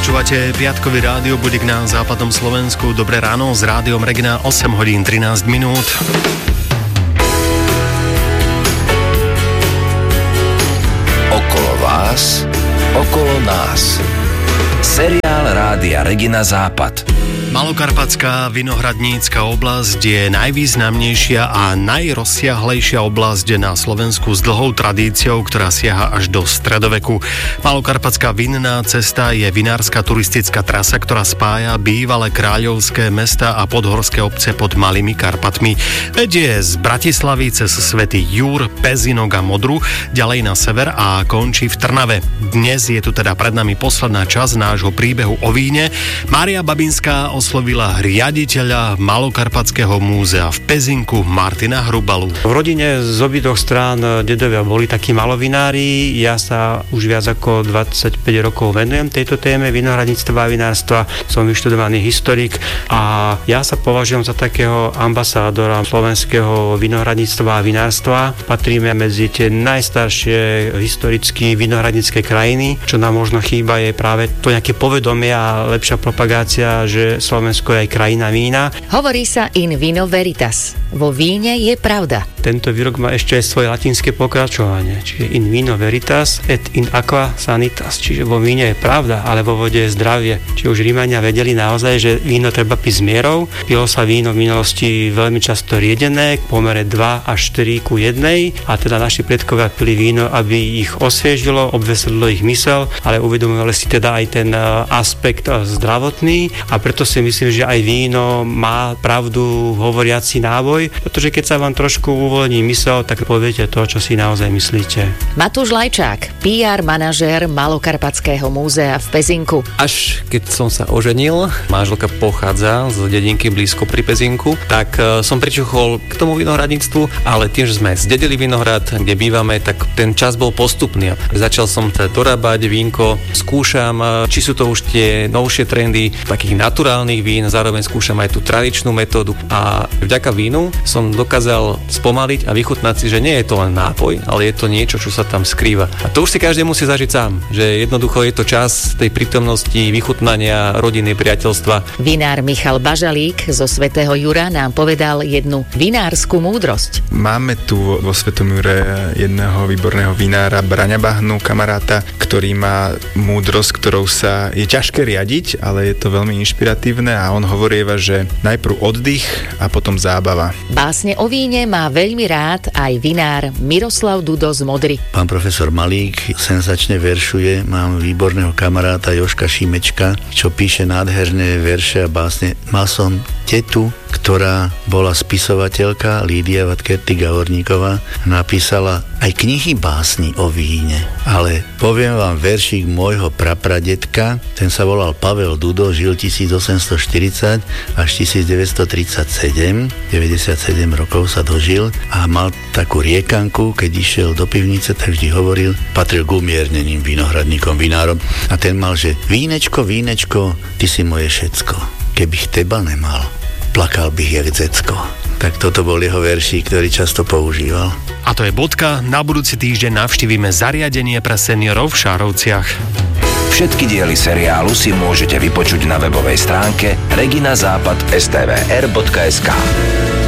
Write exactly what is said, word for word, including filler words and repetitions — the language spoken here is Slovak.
Počúvate piatkový rádio budík na západnom Slovensku. Dobré ráno s rádiom Regina, osem hodín trinásť minút. Okolo vás, okolo nás. Seriál Rádia Regina Západ. Malokarpatská vinohradnícka oblasť je najvýznamnejšia a najrozsiahlejšia oblasť na Slovensku s dlhou tradíciou, ktorá siaha až do stredoveku. Malokarpatská vinná cesta je vinárska turistická trasa, ktorá spája bývalé kráľovské mesta a podhorské obce pod Malými Karpatmi. Vedie z Bratislavy cez Svätý Júr, Pezinok a Modru, ďalej na sever a končí v Trnave. Dnes je tu teda pred nami posledná časť nášho príbehu o víne. Mária Babinská oslovila riaditeľa Malokarpatského múzea v Pezinku Martina Hrubalu. V rodine z obidvoch strán dedovia boli takí malovinári. Ja sa už viac ako dvadsaťpäť rokov venujem tejto téme vinohradníctva a vinárstva. Som vyštudovaný historik a ja sa považujem za takého ambasádora slovenského vinohradníctva a vinárstva. Patríme medzi tie najstaršie historicky vinohradnícke krajiny. Čo nám možno chýba je práve to nejaké povedomie a lepšia propagácia, že Slovensko je aj krajina vína. Hovorí sa in vino veritas. Vo víne je pravda. Tento výrok má ešte aj svoje latinské pokračovanie, čiže in vino veritas et in aqua sanitas, čiže vo víne je pravda, ale vo vode je zdravie. Čiže už Rímania vedeli naozaj, že víno treba piť s mierou. Pilo sa víno v minulosti veľmi často riedené, v pomere dva až štyri ku jednej, a teda naši predkovia pili víno, aby ich osviežilo, obveselilo ich mysel, ale uvedomovali si teda aj ten aspekt zdravotný, a preto si myslím, že aj víno má pravdu hovoriaci náboj, pretože keď sa vám trošku uvoľní mysel, tak poviete to, čo si naozaj myslíte. Matúš Lajčák, pé er manažér Malokarpatského múzea v Pezinku. Až keď som sa oženil, manželka pochádza z dedinky blízko pri Pezinku, tak som pričuchol k tomu vinohradníctvu, ale tým, že sme zdedili vinohrad, kde bývame, tak ten čas bol postupný. Začal som teda dorábať vínko, skúšam, či sú to už tie novšie trendy takých naturálnych vín, zároveň skúšam aj tú tradičnú metódu a vďaka vínu som dokázal spomaliť a vychutnať si, že nie je to len nápoj, ale je to niečo, čo sa tam skrýva. A to už si každý musí zažiť sám, že jednoducho je to čas tej prítomnosti, vychutnania rodiny, priateľstva. Vinár Michal Bažalík zo Svätého Jura nám povedal jednu vinársku múdrosť. Máme tu vo Svätom Jure jedného výborného vinára Braňa Bahnu, kamaráta, ktorý má múdrosť, ktorou sa je ťažké riadiť, ale je to veľmi inšpiratívne a on hovorieva, že najprv oddych a potom zábava. Básne o víne má veľmi rád aj vinár Miroslav Dudo z Modry. Pán profesor Malík senzačne veršuje, mám výborného kamaráta Jožka Šimečka, čo píše nádherné verše a básne. Mal som tetu, ktorá bola spisovateľka, Lídia Vatkerty Gavorníková, napísala aj knihy básni o víne. Ale poviem vám veršík môjho prapradetka, ten sa volal Pavel Dudo, žil tisícosemstoštyridsať až tisícdeväťstotridsaťsedem, deväťdesiatsedem rokov sa dožil a mal takú riekanku, keď išiel do pivnice, tak vždy hovoril, patril k umierneným vinohradníkom, vinárom, a ten mal, že vínečko, vínečko, ty si moje všetko. Keby teba nemal, plakal bych jak dzecko. Tak toto bol jeho veršík, ktorý často používal. A to je bodka. Na budúci týždeň navštívime zariadenie pre seniorov v Šárovciach. Všetky diely seriálu si môžete vypočuť na webovej stránke regina západ bodka es té vé er bodka es ká.